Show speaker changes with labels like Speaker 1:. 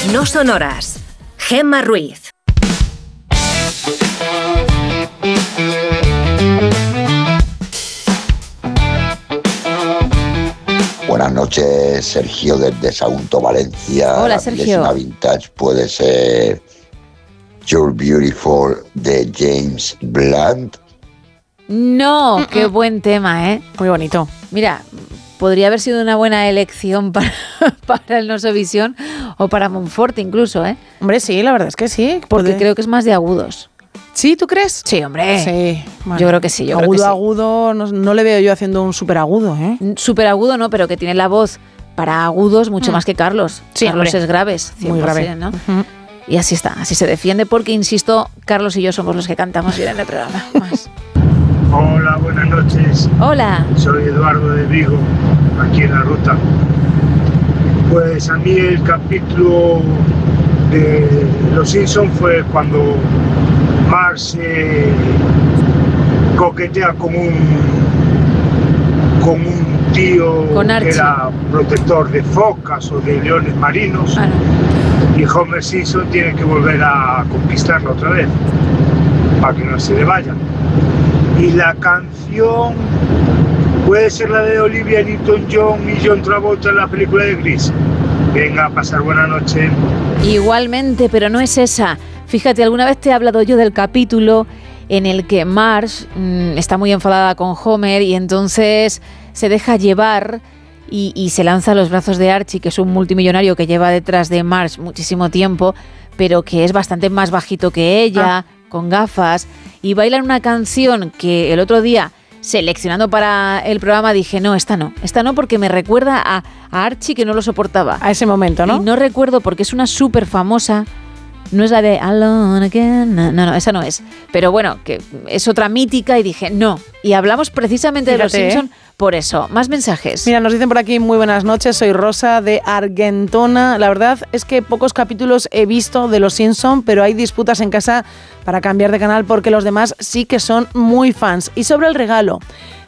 Speaker 1: no sonoras. Gemma Ruiz.
Speaker 2: Buenas noches, Sergio, desde Sagunto, Valencia.
Speaker 3: Hola, Sergio.
Speaker 2: La vintage puede ser You're Beautiful de James Blunt.
Speaker 3: No, qué buen tema, ¿eh?
Speaker 4: Muy bonito.
Speaker 3: Mira, podría haber sido una buena elección para el Nosovisión o para Monfort incluso, ¿eh?
Speaker 4: Hombre, sí, la verdad es que sí.
Speaker 3: Porque creo que es más de agudos.
Speaker 4: ¿Sí, tú crees?
Speaker 3: Sí, hombre.
Speaker 4: Sí. Bueno,
Speaker 3: yo creo que sí,
Speaker 4: agudo, no le veo yo haciendo un súper agudo, ¿eh?
Speaker 3: Súper agudo no, pero que tiene la voz para agudos mucho más que Carlos.
Speaker 4: Sí,
Speaker 3: Carlos
Speaker 4: hombre.
Speaker 3: es graves, 100%,
Speaker 4: muy grave,
Speaker 3: ¿no? Y así está, así se defiende porque, insisto, Carlos y yo somos los que cantamos bien en el programa. Más.
Speaker 5: Hola, buenas noches.
Speaker 3: Hola.
Speaker 5: Soy Eduardo de Vigo, aquí en la ruta. Pues a mí el capítulo de Los Simpsons fue cuando Marge coquetea con un tío que era protector de focas o de leones marinos. Y Homer Simpson tiene que volver a conquistarlo otra vez para que no se le vaya. Y la canción puede ser la de Olivia Newton-John y John Travolta en la película de Grease. Venga, a pasar buena noche.
Speaker 3: Igualmente, pero no es esa. Fíjate, alguna vez te he hablado yo del capítulo en el que Marge está muy enfadada con Homer y entonces se deja llevar y se lanza a los brazos de Archie, que es un multimillonario que lleva detrás de Marge muchísimo tiempo, pero que es bastante más bajito que ella, con gafas, y bailan una canción que el otro día, seleccionando para el programa, dije, no, esta no porque me recuerda a Archie, que no lo soportaba.
Speaker 4: A ese momento, ¿no?
Speaker 3: Y no recuerdo porque es una súper famosa. No es la de Alone Again, no, esa no es. Pero bueno, que es otra mítica y dije, no. Y hablamos precisamente de Los Simpson por eso. Más mensajes.
Speaker 4: Mira, nos dicen por aquí, muy buenas noches, soy Rosa de Argentona. La verdad es que pocos capítulos he visto de Los Simpson, pero hay disputas en casa para cambiar de canal porque los demás sí que son muy fans. Y sobre el regalo,